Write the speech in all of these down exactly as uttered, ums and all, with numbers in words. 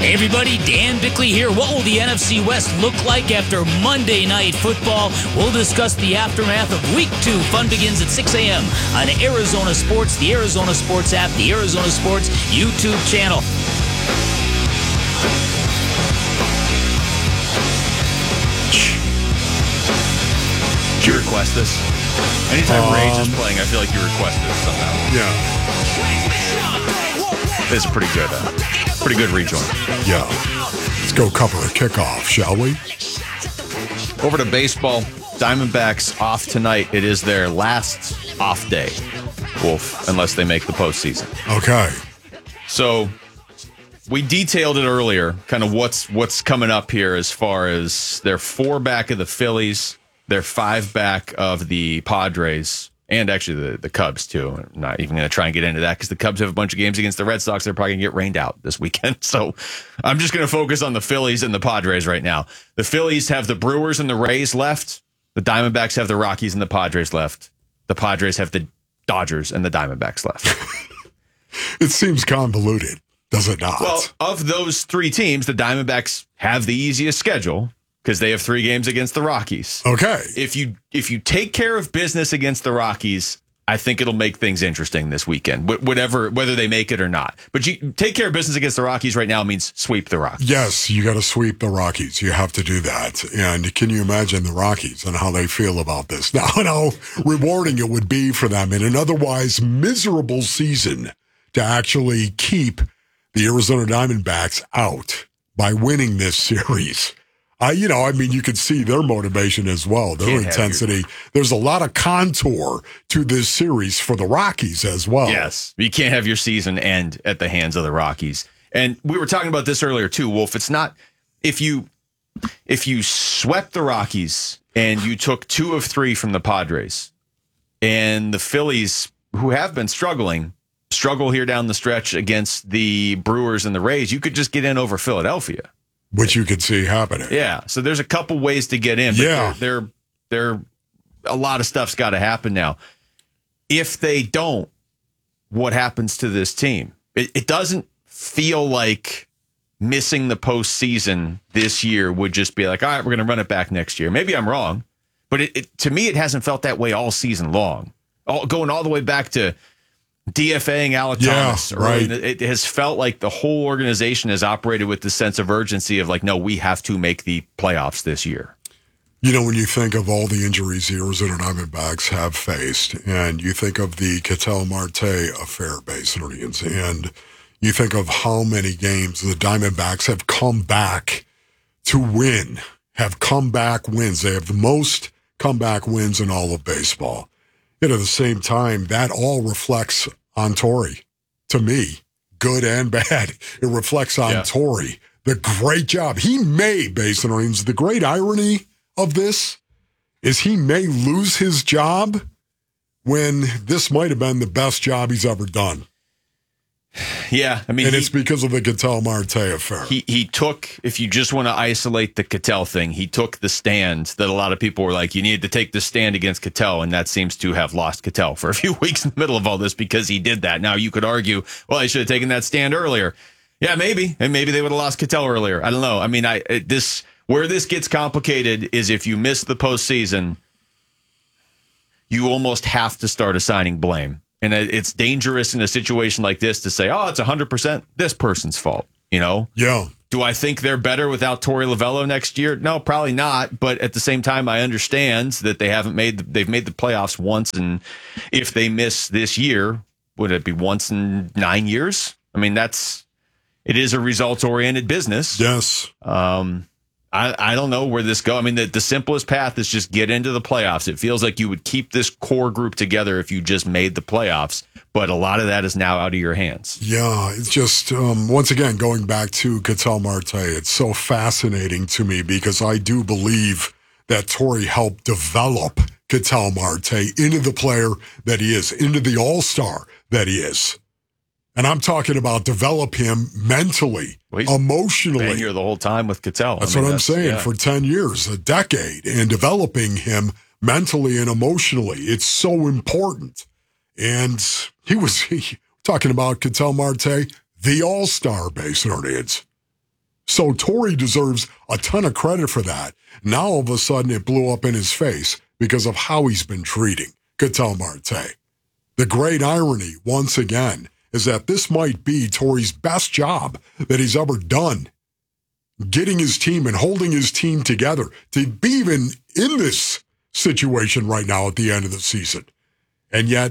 Hey everybody, Dan Bickley here. What will the N F C West look like after Monday Night Football? We'll discuss the aftermath of Week two. Fun begins at six a.m. on Arizona Sports, the Arizona Sports app, the Arizona Sports YouTube channel. Did you request this? Anytime um, Rage is playing, I feel like you request this somehow. Yeah. This is pretty good. Uh, pretty good rejoin. Yeah. Let's go cover a kickoff, shall we? Over to baseball. Diamondbacks off tonight. It is their last off day, Wolf, unless they make the postseason. Okay. So we detailed it earlier, kind of what's what's coming up here as far as their four back of the Phillies, their five back of the Padres, and actually the, the Cubs, too. I'm not even going to try and get into that because the Cubs have a bunch of games against the Red Sox. They're probably going to get rained out this weekend. So I'm just going to focus on the Phillies and the Padres right now. The Phillies have the Brewers and the Rays left. The Diamondbacks have the Rockies and the Padres left. The Padres have the Dodgers and the Diamondbacks left. It seems convoluted, does it not? Well, of those three teams, the Diamondbacks have the easiest schedule because they have three games against the Rockies. Okay. If you if you take care of business against the Rockies, I think it'll make things interesting this weekend, whatever, whether they make it or not. But you take care of business against the Rockies right now means sweep the Rockies. Yes, you got to sweep the Rockies. You have to do that. And can you imagine the Rockies and how they feel about this? Now, how rewarding it would be for them in an otherwise miserable season to actually keep the Arizona Diamondbacks out by winning this series. I, you know, I mean, you could see their motivation as well, their Can't intensity. There's a lot of contour to this series for the Rockies as well. Yes, you can't have your season end at the hands of the Rockies. And we were talking about this earlier too, Wolf. It's not if you if you swept the Rockies and you took two of three from the Padres, and the Phillies, who have been struggling, struggle here down the stretch against the Brewers and the Rays, you could just get in over Philadelphia. Which you could see happening. Yeah. So there's a couple ways to get in. But yeah. They're, they're, they're, a lot of stuff's got to happen now. If they don't, what happens to this team? It, it doesn't feel like missing the postseason this year would just be like, all right, we're going to run it back next year. Maybe I'm wrong. But it, it, to me, it hasn't felt that way all season long. All, going all the way back to DFAing Alec yeah, Thomas. Right. It has felt like the whole organization has operated with the sense of urgency of like, no, we have to make the playoffs this year. You know, when you think of all the injuries the Arizona Diamondbacks have faced, and you think of the Ketel Marte affair, basically, and you think of how many games the Diamondbacks have come back to win, have comeback wins. They have the most comeback wins in all of baseball. Yet at the same time, that all reflects on Torey. To me, good and bad. It reflects on yeah. Torey. The great job. He may, based on the great irony of this is he may lose his job when this might have been the best job he's ever done. Yeah, I mean, and he, it's because of the Ketel Marte affair. He he took, if you just want to isolate the Ketel thing, he took the stand that a lot of people were like, you need to take the stand against Ketel, and that seems to have lost Ketel for a few weeks in the middle of all this because he did that. Now you could argue, well, he should have taken that stand earlier. Yeah, maybe, and maybe they would have lost Ketel earlier. I don't know. I mean, I this where this gets complicated is if you miss the postseason, you almost have to start assigning blame. And it's dangerous in a situation like this to say, oh, it's one hundred percent this person's fault, you know? Yeah. Do I think they're better without Torey Lovullo next year? No, probably not. But at the same time, I understand that they haven't made, the, they've made the playoffs once. And if they miss this year, would it be once in nine years? I mean, that's, it is a results-oriented business. Yes. Um, I, I don't know where this goes. I mean, the, the simplest path is just get into the playoffs. It feels like you would keep this core group together if you just made the playoffs, but a lot of that is now out of your hands. Yeah, it's just, um, once again, going back to Ketel Marte, it's so fascinating to me because I do believe that Torey helped develop Ketel Marte into the player that he is, into the all-star that he is. And I'm talking about develop him mentally, well, emotionally. Been here the whole time with Ketel. That's I mean, what I'm that's, saying. Yeah. For ten years, a decade, and developing him mentally and emotionally. It's so important. And he was he, talking about Ketel Marte, the all-star base Indians. So Torey deserves a ton of credit for that. Now all of a sudden it blew up in his face because of how he's been treating Ketel Marte. The great irony, once again, is that this might be Torey's best job that he's ever done. Getting his team and holding his team together to be even in this situation right now at the end of the season. And yet,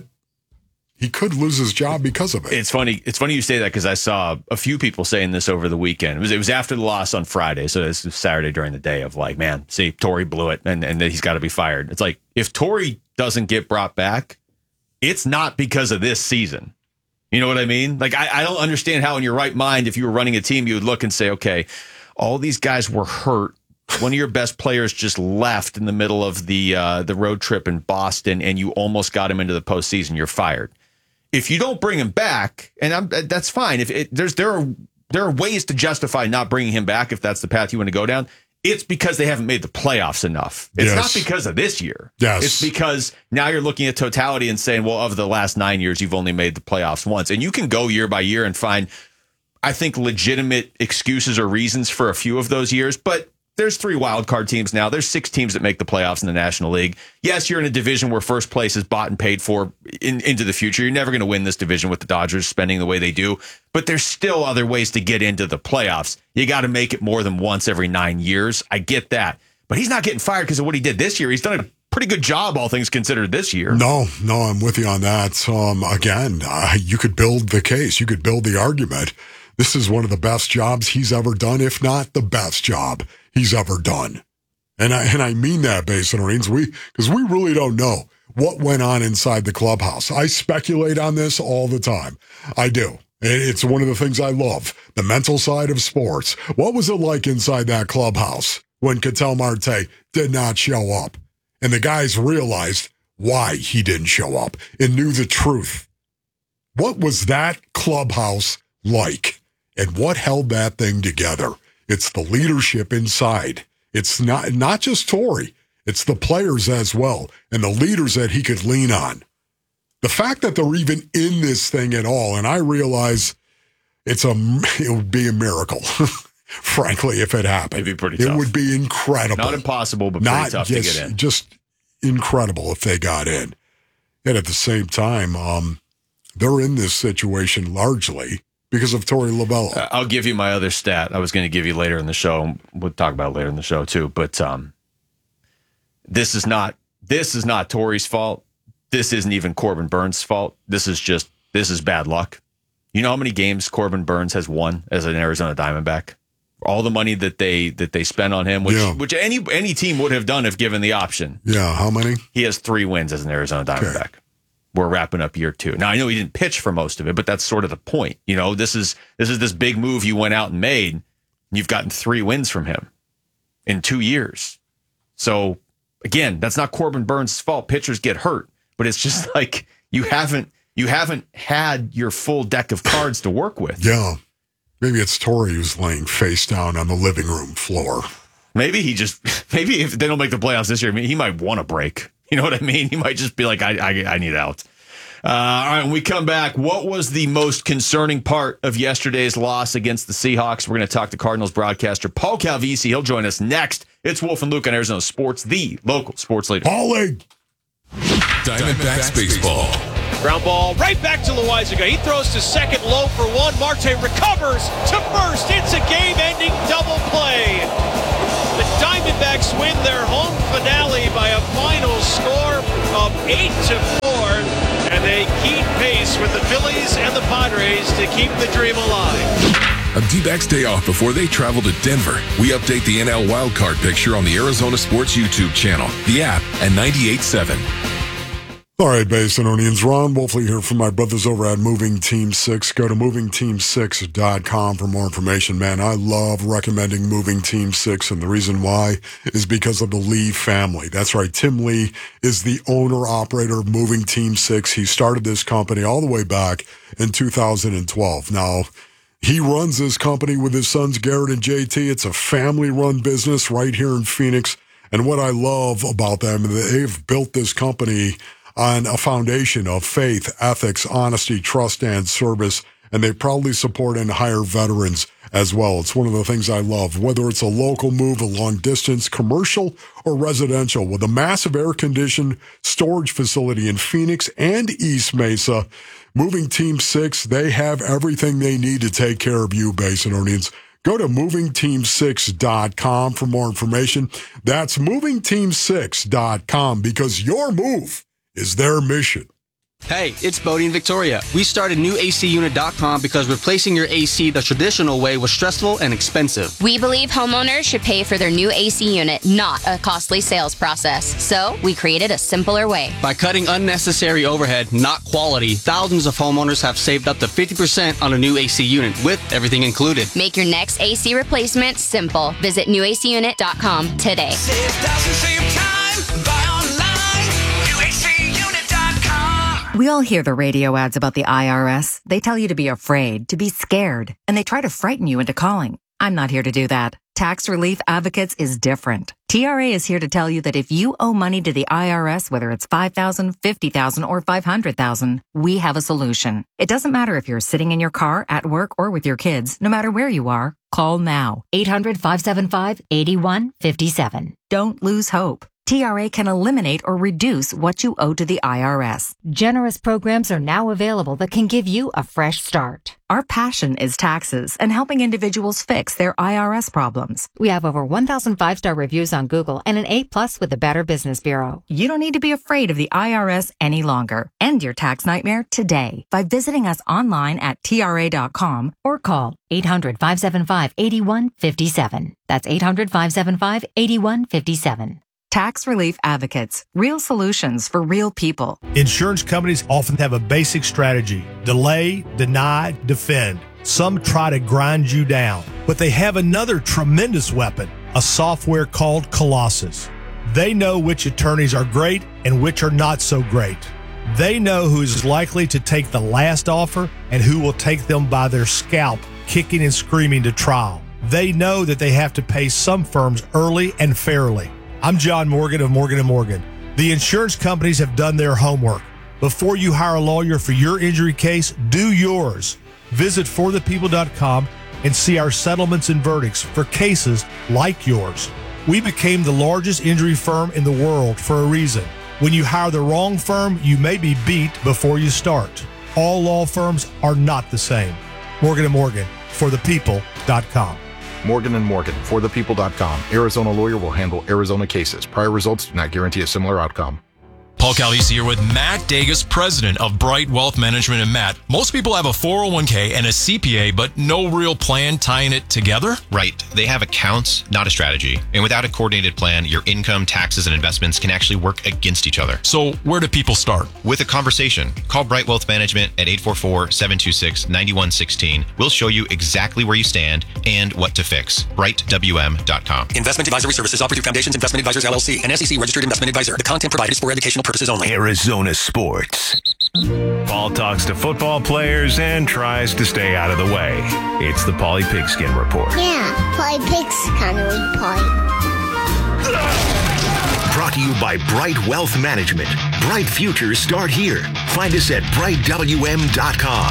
he could lose his job because of it. It's funny. It's funny you say that because I saw a few people saying this over the weekend. It was it was after the loss on Friday, so it's Saturday during the day of like, man, see, Torey blew it, and and he's got to be fired. It's like if Torey doesn't get brought back, it's not because of this season. You know what I mean? Like I, I don't understand how in your right mind, if you were running a team, you would look and say, okay, all these guys were hurt. One of your best players just left in the middle of the uh, the road trip in Boston, and you almost got him into the postseason. You're fired. If you don't bring him back, and I'm, that's fine. If it, there's there are there are ways to justify not bringing him back if that's the path you want to go down. It's because they haven't made the playoffs enough. It's yes. not because of this year. Yes. It's because now you're looking at totality and saying, well, of the last nine years, you've only made the playoffs once, and you can go year by year and find, I think, legitimate excuses or reasons for a few of those years, but there's three wild card teams now. There's six teams that make the playoffs in the National League. Yes, you're in a division where first place is bought and paid for in, into the future. You're never going to win this division with the Dodgers spending the way they do, but there's still other ways to get into the playoffs. You got to make it more than once every nine years. I get that, but he's not getting fired because of what he did this year. He's done a pretty good job, all things considered, this year. No, no, I'm with you on that. Um, again, uh, you could build the case. You could build the argument. This is one of the best jobs he's ever done, if not the best job he's ever done. And I and I mean that, Basin Marines, we because we really don't know what went on inside the clubhouse. I speculate on this all the time. I do. It's one of the things I love, the mental side of sports. What was it like inside that clubhouse when Ketel Marte did not show up? And the guys realized why he didn't show up and knew the truth. What was that clubhouse like? And what held that thing together? It's the leadership inside. It's not not just Torey. It's the players as well and the leaders that he could lean on. The fact that they're even in this thing at all, and I realize it's a it would be a miracle, frankly, if it happened. It'd be pretty It tough. would be incredible. Not impossible, but Not pretty tough just, to get in. Just incredible if they got in. And at the same time, um, they're in this situation largely because of Torey Lovullo. Uh, I'll give you my other stat. I was going to give you later in the show. We'll talk about it later in the show too. But um, this is not this is not Torey's fault. This isn't even Corbin Burns' fault. This is just this is bad luck. You know how many games Corbin Burns has won as an Arizona Diamondback? All the money that they that they spent on him, which Yeah. which any any team would have done if given the option. Yeah, how many? He has three wins as an Arizona Diamondback. Okay. We're wrapping up year two. Now I know he didn't pitch for most of it, but that's sort of the point. You know, this is this is this big move you went out and made. And you've gotten three wins from him in two years. So again, that's not Corbin Burns' fault. Pitchers get hurt, but it's just like you haven't you haven't had your full deck of cards to work with. Yeah. Maybe it's Torey who's laying face down on the living room floor. Maybe he just maybe if they don't make the playoffs this year, he might want a break. You know what I mean? He might just be like, I I, I need out. Uh, all right, when we come back, what was the most concerning part of yesterday's loss against the Seahawks? We're going to talk to Cardinals broadcaster Paul Calvisi. He'll join us next. It's Wolf and Luke on Arizona Sports, the local sports leader. Paulie! Diamondbacks baseball. Ground ball right back to Loizaga. He throws to second, low for one. Marte recovers to first. It's a game-ending double play. The Diamondbacks win their home finale by a final score of eight to four, and they keep pace with the Phillies and the Padres to keep the dream alive. A D-backs day off before they travel to Denver. We update the N L wildcard picture on the Arizona Sports YouTube channel, the app, and ninety-eight point seven. All right, Basinonians, Ron Wolfley here from my brothers over at Moving Team six. Go to moving team six dot com for more information, man. I love recommending Moving Team six, and the reason why is because of the Lee family. That's right, Tim Lee is the owner-operator of Moving Team six. He started this company all the way back in two thousand twelve. Now, he runs this company with his sons, Garrett and J T. It's a family-run business right here in Phoenix, and what I love about them is they've built this company on a foundation of faith, ethics, honesty, trust, and service. and they proudly support and hire veterans as well. It's one of the things I love, whether it's a local move, a long distance, commercial, or residential. With a massive air-conditioned storage facility in Phoenix and East Mesa, Moving Team six, they have everything they need to take care of you, Basinonians. Go to moving team six dot com for more information. That's moving team six dot com, because your move is their mission. Hey, it's Bodie and Victoria. We started new A C unit dot com because replacing your A C the traditional way was stressful and expensive. We believe homeowners should pay for their new A C unit, not a costly sales process. So we created a simpler way. By cutting unnecessary overhead, not quality, thousands of homeowners have saved up to fifty percent on a new A C unit with everything included. Make your next A C replacement simple. Visit new A C unit dot com today. Save thousands, save time, buy online, new A C unit dot com. We all hear the radio ads about the I R S. They tell you to be afraid, to be scared, and they try to frighten you into calling. I'm not here to do that. Tax Relief Advocates is different. T R A is here to tell you that if you owe money to the I R S, whether it's five thousand dollars, fifty thousand dollars, or five hundred thousand dollars, we have a solution. It doesn't matter if you're sitting in your car, at work, or with your kids. No matter where you are, call now. eight hundred, five seven five, eight one five seven. Don't lose hope. T R A can eliminate or reduce what you owe to the I R S. Generous programs are now available that can give you a fresh start. Our passion is taxes and helping individuals fix their I R S problems. We have over one thousand five-star reviews on Google and an A plus with the Better Business Bureau. You don't need to be afraid of the I R S any longer. End your tax nightmare today by visiting us online at T R A dot com or call eight hundred, five seven five, eight one five seven. That's eight hundred, five seven five, eight one five seven. Tax Relief Advocates. Real solutions for real people. Insurance companies often have a basic strategy: delay, deny, defend. Some try to grind you down, but they have another tremendous weapon, a software called Colossus. They know which attorneys are great and which are not so great. They know who is likely to take the last offer and who will take them by their scalp, kicking and screaming to trial. They know that they have to pay some firms early and fairly. I'm John Morgan of Morgan and Morgan. The insurance companies have done their homework. Before you hire a lawyer for your injury case, do yours. Visit for the people dot com and see our settlements and verdicts for cases like yours. We became the largest injury firm in the world for a reason. When you hire the wrong firm, you may be beat before you start. All law firms are not the same. Morgan and Morgan, for the people dot com. Morgan and Morgan, for the people dot com. Arizona lawyer will handle Arizona cases. Prior results do not guarantee a similar outcome. Paul Calvisi here with Matt Dagas, president of Bright Wealth Management. And Matt, most people have a four oh one k and a C P A, but no real plan tying it together? Right. They have accounts, not a strategy. And without a coordinated plan, your income, taxes, and investments can actually work against each other. So where do people start? With a conversation. Call Bright Wealth Management at eight four four, seven two six, nine one one six. We'll show you exactly where you stand and what to fix. bright w m dot com. Investment advisory services offered through Foundations Investment Advisors, L L C, an S E C registered investment advisor. The content provided is for educational purposes only. Arizona sports. Paul talks to football players and tries to stay out of the way. It's the Paulie Pigskin Report. Yeah, Paulie Pigs kind of like Paulie. Brought to you by Bright Wealth Management. Bright futures start here. Find us at bright w m dot com.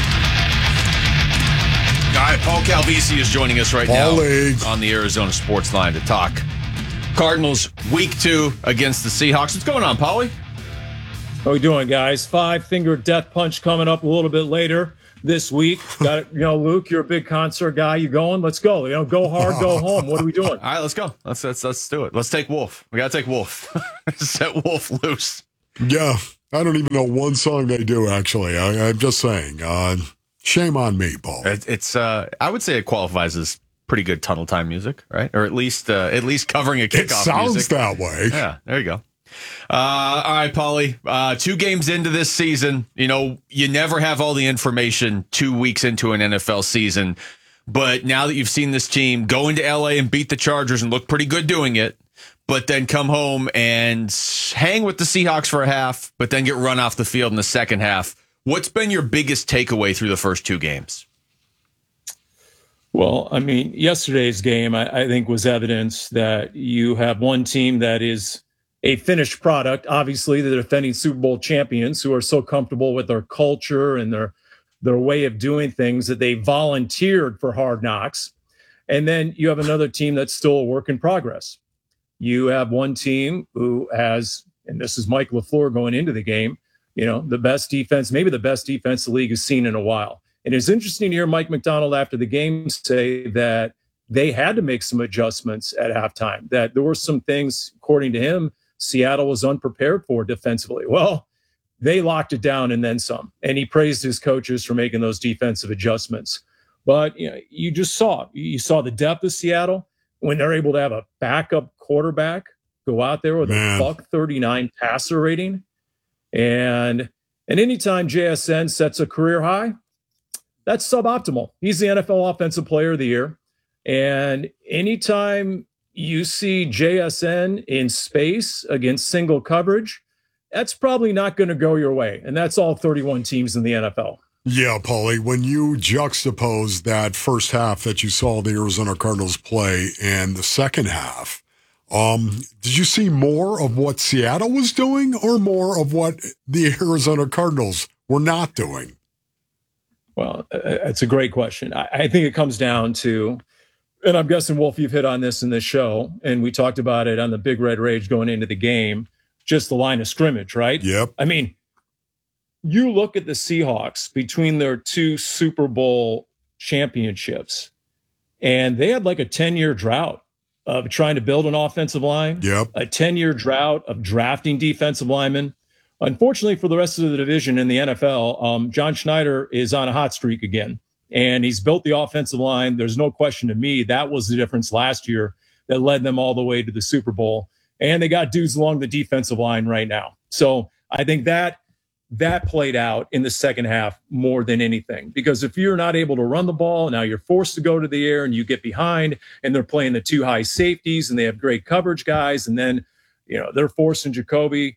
All right, Paul Calvisi is joining us right Paulie. now on the Arizona Sports Line to talk Cardinals week two against the Seahawks. What's going on, Paulie? How we doing, guys? Five Finger Death Punch coming up a little bit later this week. Got it. You know, Luke, you're a big concert guy. You going? Let's go. You know, go hard, go home. What are we doing? All right, let's go. Let's let's let's do it. Let's take Wolf. We gotta take Wolf. Set Wolf loose. Yeah, I don't even know one song they do. Actually, I, I'm just saying. Uh, shame on me, Paul. It, it's. Uh, I would say it qualifies as pretty good tunnel time music, right? Or at least uh, at least covering a kickoff. It sounds music. that way. Yeah, there you go. Uh, all right, Paulie, uh, two games into this season, you know, you never have all the information two weeks into an N F L season. But now that you've seen this team go into L A and beat the Chargers and look pretty good doing it, but then come home and hang with the Seahawks for a half, but then get run off the field in the second half. What's been your biggest takeaway through the first two games? Well, I mean, yesterday's game, I, I think, was evidence that you have one team that is a finished product. Obviously, the defending Super Bowl champions who are so comfortable with their culture and their their way of doing things, that they volunteered for Hard Knocks. And then you have another team that's still a work in progress. You have one team who has, and this is Mike LaFleur going into the game, you know, the best defense, maybe the best defense the league has seen in a while. And it's interesting to hear Mike McDonald after the game say that they had to make some adjustments at halftime, that there were some things, according to him, Seattle was unprepared for defensively. Well, they locked it down and then some. And he praised his coaches for making those defensive adjustments. But you know, you just saw, you saw the depth of Seattle when they're able to have a backup quarterback go out there with Man. a buck thirty-nine passer rating. And, and anytime J S N sets a career high, that's suboptimal. He's the N F L Offensive Player of the Year. And anytime you see J S N in space against single coverage, that's probably not going to go your way. And that's all thirty-one teams in the N F L. Yeah, Paulie, when you juxtapose that first half that you saw the Arizona Cardinals play and the second half, um, did you see more of what Seattle was doing or more of what the Arizona Cardinals were not doing? Well, it's a great question. I, I think it comes down to, and I'm guessing, Wolf, you've hit on this in this show, and we talked about it on the Big Red Rage going into the game, just the line of scrimmage, right? Yep. I mean, you look at the Seahawks between their two Super Bowl championships, and they had like a ten-year drought of trying to build an offensive line, yep. a ten-year drought of drafting defensive linemen. Unfortunately for the rest of the division in the N F L, um, John Schneider is on a hot streak again, and he's built the offensive line. There's no question to me that was the difference last year that led them all the way to the Super Bowl. And they got dudes along the defensive line right now. So I think that that played out in the second half more than anything, because if you're not able to run the ball, now you're forced to go to the air and you get behind, and they're playing the two high safeties and they have great coverage guys. And then, you know, they're forcing Jacoby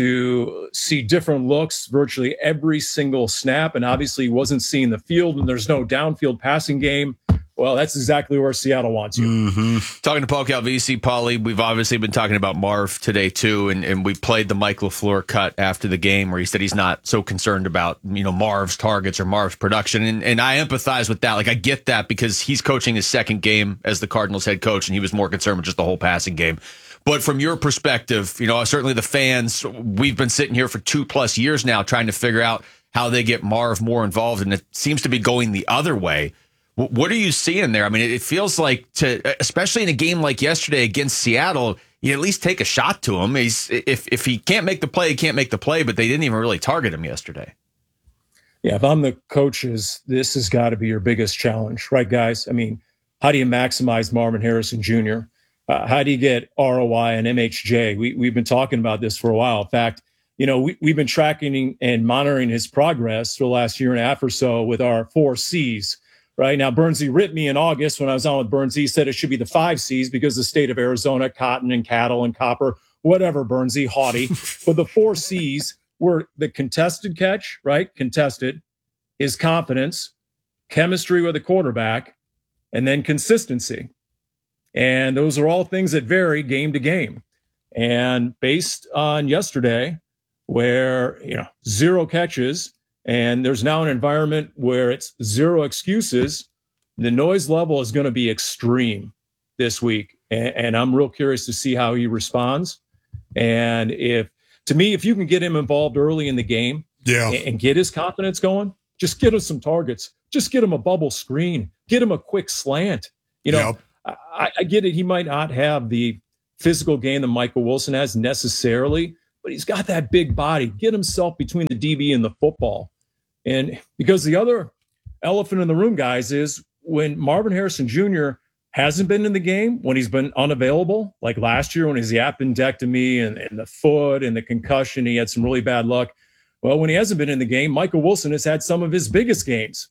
to see different looks virtually every single snap. And obviously he wasn't seeing the field, and there's no downfield passing game. Well, that's exactly where Seattle wants you. Mm-hmm. Talking to Paul Calvisi, Paulie, we've obviously been talking about Marv today too, and, and we played the Mike LaFleur cut after the game where he said he's not so concerned about, you know, Marv's targets or Marv's production, and, and I empathize with that. Like, I get that because he's coaching his second game as the Cardinals head coach, and he was more concerned with just the whole passing game. But from your perspective, you know, certainly the fans, we've been sitting here for two plus years now trying to figure out how they get Marv more involved, and it seems to be going the other way. What are you seeing there? I mean, it feels like, to, especially in a game like yesterday against Seattle, you at least take a shot to him. He's if if he can't make the play, he can't make the play. But they didn't even really target him yesterday. Yeah, if I'm the coaches, this has got to be your biggest challenge, right, guys? I mean, how do you maximize Marvin Harrison Junior? Uh, how do you get R O I and M H J? We we've been talking about this for a while. In fact, you know, we we've been tracking and monitoring his progress for the last year and a half or so with our four C's. Right now, Bernsey ripped me in August when I was on with Bernsey. He said it should be the five C's because the state of Arizona, cotton and cattle and copper, whatever, Bernsey, haughty. But the four C's were the contested catch, right? Contested, his confidence, chemistry with the quarterback, and then consistency. And those are all things that vary game to game. And based on yesterday, where, you know, zero catches, and there's now an environment where it's zero excuses, the noise level is going to be extreme this week. And, and I'm real curious to see how he responds. And if, to me, if you can get him involved early in the game, yeah, and, and get his confidence going, just get him some targets, just get him a bubble screen, get him a quick slant. You know, yep. I, I get it. He might not have the physical game that Michael Wilson has necessarily, but he's got that big body. Get himself between the D B and the football. And because the other elephant in the room, guys, is when Marvin Harrison Junior hasn't been in the game, when he's been unavailable, like last year when his appendectomy and, and the foot and the concussion, he had some really bad luck. Well, when he hasn't been in the game, Michael Wilson has had some of his biggest games.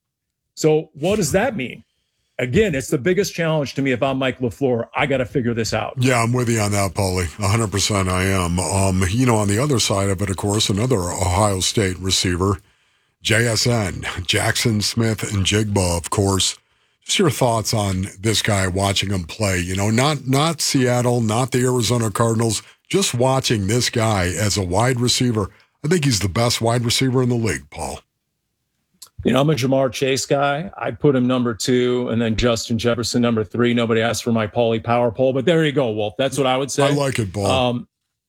So what does that mean? Again, it's the biggest challenge to me. If I'm Mike LaFleur, I got to figure this out. Yeah, I'm with you on that, Paulie. one hundred percent I am. Um, you know, on the other side of it, of course, another Ohio State receiver, J S N, Jackson Smith and Jigba, of course. Just your thoughts on this guy, watching him play. You know, not not Seattle, not the Arizona Cardinals, just watching this guy as a wide receiver. I think he's the best wide receiver in the league, Paul. You know, I'm a Jamar Chase guy. I put him number two, and then Justin Jefferson number three. Nobody asked for my Paulie power poll, but there you go, Wolf. That's what I would say. I like it, Paul. Um,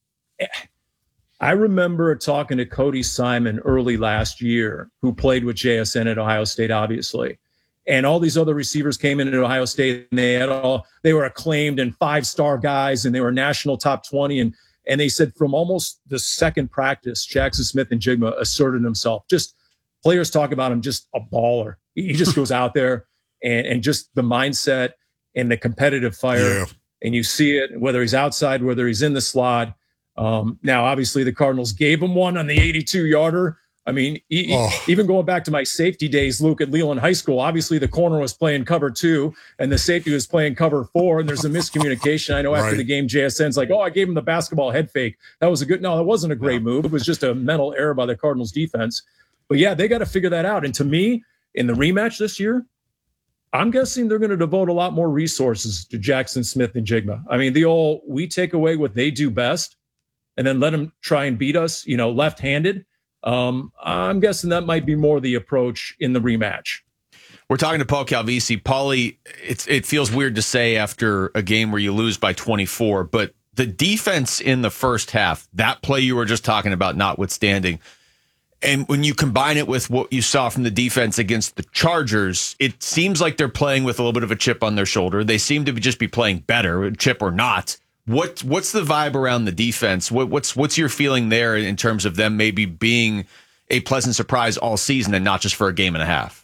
I remember talking to Cody Simon early last year, who played with J S N at Ohio State, obviously. And all these other receivers came into Ohio State, and they had all they were acclaimed and five-star guys, and they were national top twenty. And and they said from almost the second practice, Jackson Smith and Jigma asserted himself. Just players talk about him, just a baller. He just goes out there and, and just the mindset and the competitive fire. Yeah. And you see it, whether he's outside, whether he's in the slot. Um, now, obviously, the Cardinals gave him one on the eighty-two yarder. I mean, he, Oh. even going back to my safety days, Luke, at Leland High School, obviously the corner was playing cover two and the safety was playing cover four. And there's a miscommunication. I know after Right. the game, J S N's like, oh, I gave him the basketball head fake. That was a good, no, that wasn't a great move. It was just a mental error by the Cardinals defense. But yeah, they got to figure that out. And to me, in the rematch this year, I'm guessing they're going to devote a lot more resources to Jackson Smith and Jigma. I mean, the old, we take away what they do best and then let them try and beat us, you know, left-handed. Um, I'm guessing that might be more the approach in the rematch. We're talking to Paul Calvisi. Paulie, it's, it feels weird to say after a game where you lose by twenty-four, but the defense in the first half, that play you were just talking about notwithstanding, and when you combine it with what you saw from the defense against the Chargers, it seems like they're playing with a little bit of a chip on their shoulder. They seem to just be playing better, chip or not. What what's the vibe around the defense? What, what's what's your feeling there in terms of them maybe being a pleasant surprise all season and not just for a game and a half?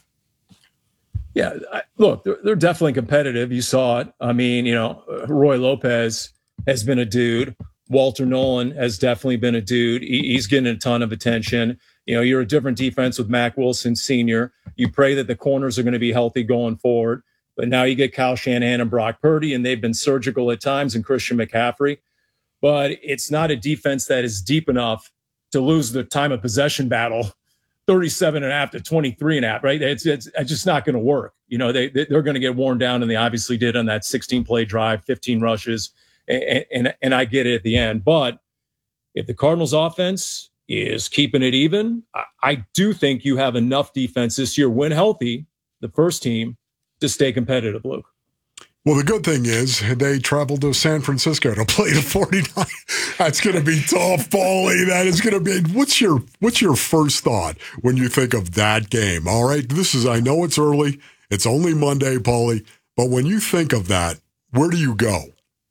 Yeah, I, look, they're, they're definitely competitive. You saw it. I mean, you know, Roy Lopez has been a dude. Walter Nolan has definitely been a dude. He, he's getting a ton of attention. You know, you're a different defense with Mack Wilson Senior You pray that the corners are going to be healthy going forward. But now you get Kyle Shanahan and Brock Purdy, and they've been surgical at times, and Christian McCaffrey. But it's not a defense that is deep enough to lose the time of possession battle, thirty-seven and a half to twenty-three and a half, right? It's, it's, it's just not going to work. You know, they, they're going to get worn down, and they obviously did on that sixteen-play drive, fifteen rushes, and, and, and I get it at the end. But if the Cardinals offense is keeping it even, I, I do think you have enough defense this year, when healthy, the first team, to stay competitive, Luke. Well, the good thing is they traveled to San Francisco to play the forty-nine. That's going to be tough, Paulie. That is going to be. What's your What's your first thought when you think of that game? All right, this is. I know it's early. It's only Monday, Paulie. But when you think of that, where do you go?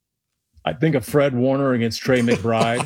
I think of Fred Warner against Trey McBride.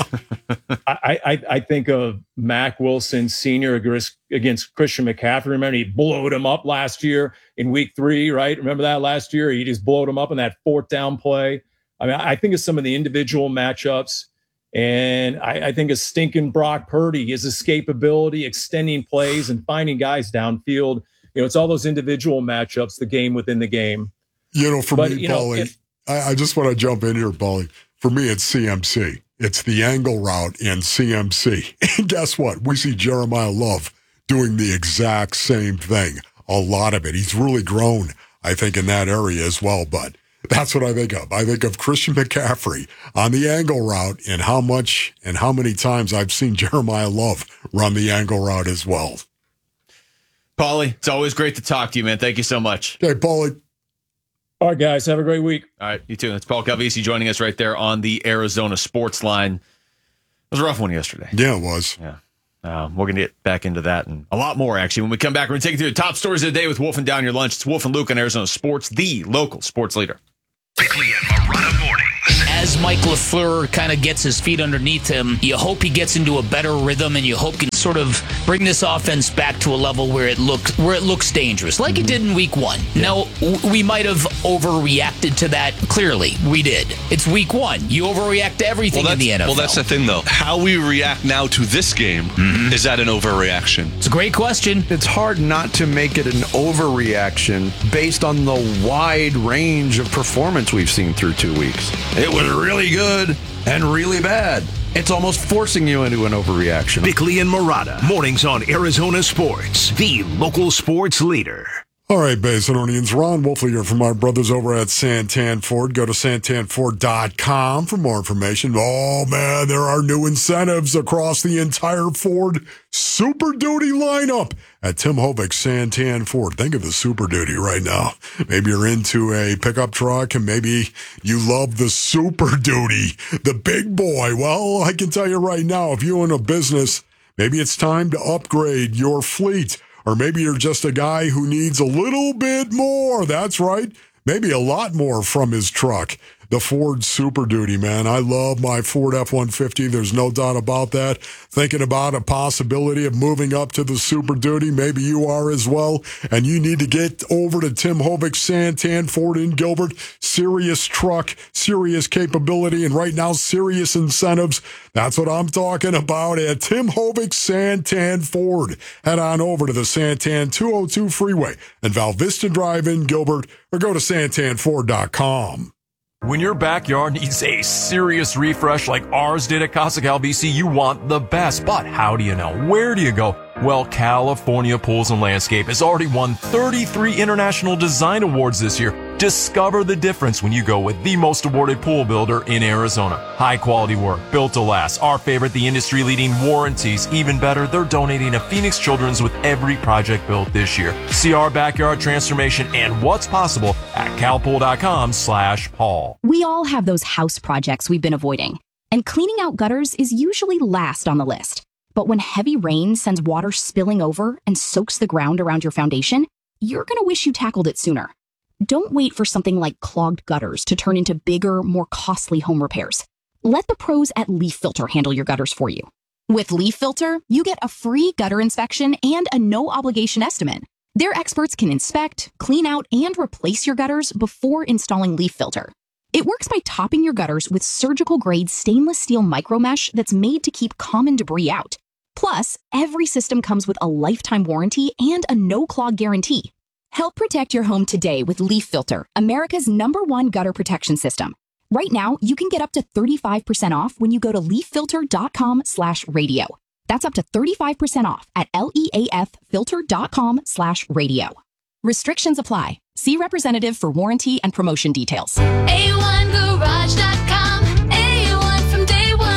I, I I think of Mack Wilson Senior against, against Christian McCaffrey. Remember, he blowed him up last year in week three, right? Remember that last year? He just blowed him up in that fourth down play. I mean, I think of some of the individual matchups, and I, I think of stinking Brock Purdy, his escapability, extending plays, and finding guys downfield. You know, it's all those individual matchups, the game within the game. You know, for but, me, you know, Paulie, if, I, I just want to jump in here, Paulie. For me, it's C M C. It's the angle route in C M C. And guess what? We see Jeremiah Love doing the exact same thing. A lot of it. He's really grown, I think, in that area as well. But that's what I think of. I think of Christian McCaffrey on the angle route and how much and how many times I've seen Jeremiah Love run the angle route as well. Paulie, it's always great to talk to you, man. Thank you so much. Okay, Paulie. All right, guys, have a great week. All right, you too. That's Paul Calvisi joining us right there on the Arizona Sports Line. It was a rough one yesterday. Yeah, it was. Yeah. Um, we're going to get back into that and a lot more, actually. When we come back, we're going to take you through the top stories of the day with Wolf and Down Your Lunch. It's Wolf and Luke on Arizona Sports, the local sports leader. Bickley and Marotta mornings. As Mike LaFleur kind of gets his feet underneath him, you hope he gets into a better rhythm, and you hope he can sort of bring this offense back to a level where it looks where it looks dangerous, like it did in week one. Yeah. Now, w- we might have overreacted to that. Clearly, we did. It's week one. You overreact to everything well, in the N F L. Well, that's the thing, though. How we react now to this game, mm-hmm. is that an overreaction? It's a great question. It's hard not to make it an overreaction based on the wide range of performance we've seen through two weeks. It was really good and really bad. It's almost forcing you into an overreaction. Bickley and Marotta, mornings on Arizona Sports, the local sports leader. All right, Basinonians. Ron Wolfley here from our brothers over at Santan Ford. Go to santan ford dot com for more information. Oh, man, there are new incentives across the entire Ford Super Duty lineup at Tim Hovick Santan Ford. Think of the Super Duty right now. Maybe you're into a pickup truck and maybe you love the Super Duty, the big boy. Well, I can tell you right now, if you own a business, maybe it's time to upgrade your fleet. Or maybe you're just a guy who needs a little bit more. That's right. Maybe a lot more from his truck. The Ford Super Duty, man. I love my Ford F one fifty. There's no doubt about that. Thinking about a possibility of moving up to the Super Duty. Maybe you are as well. And you need to get over to Tim Hovick Santan Ford in Gilbert. Serious truck, serious capability, and right now, serious incentives. That's what I'm talking about at Tim Hovick Santan Ford. Head on over to the Santan two oh two Freeway and Val Vista Drive in Gilbert, or go to santan ford dot com. When your backyard needs a serious refresh like ours did at Casa Cal B C, you want the best. But how do you know? Where do you go? Well, California Pools and Landscape has already won thirty-three International Design Awards this year. Discover the difference when you go with the most awarded pool builder in Arizona. High quality work, built to last. Our favorite, the industry leading warranties. Even better, they're donating to Phoenix Children's with every project built this year. See our backyard transformation and what's possible at calpool dot com slash Paul. We all have those house projects we've been avoiding, and cleaning out gutters is usually last on the list. But when heavy rain sends water spilling over and soaks the ground around your foundation, you're going to wish you tackled it sooner. Don't wait for something like clogged gutters to turn into bigger, more costly home repairs. Let the pros at Leaf Filter handle your gutters for you. With Leaf Filter, you get a free gutter inspection and a no-obligation estimate. Their experts can inspect, clean out, and replace your gutters before installing Leaf Filter. It works by topping your gutters with surgical-grade stainless steel micromesh that's made to keep common debris out. Plus, every system comes with a lifetime warranty and a no-clog guarantee. Help protect your home today with Leaf Filter, America's number one gutter protection system. Right now, you can get up to thirty-five percent off when you go to leaf filter dot com slash radio. That's up to thirty-five percent off at leaf filter dot com slash radio. Restrictions apply. See representative for warranty and promotion details. A one garage dot com. A one from day one.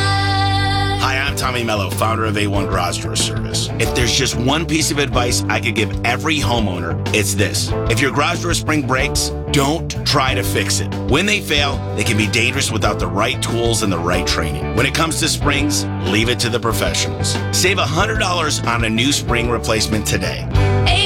Hi, I'm Tommy Mello, founder of A one Garage Door Service. If there's just one piece of advice I could give every homeowner, it's this. If your garage door spring breaks, don't try to fix it. When they fail, they can be dangerous without the right tools and the right training. When it comes to springs, leave it to the professionals. Save one hundred dollars on a new spring replacement today. A